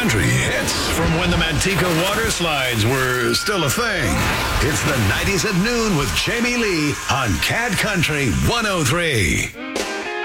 country hits from when the Manteca water slides were still a thing. It's the 90s at noon with Jamie Lee on Cat Country 103.